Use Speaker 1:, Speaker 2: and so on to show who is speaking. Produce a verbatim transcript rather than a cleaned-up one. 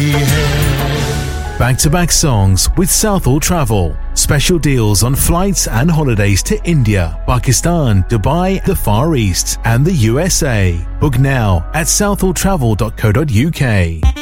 Speaker 1: की है.
Speaker 2: Back-to-back songs with Southall Travel. Special deals on flights and holidays to India, Pakistan, Dubai, the Far East and the U S A. Book now at southall travel dot co dot uk.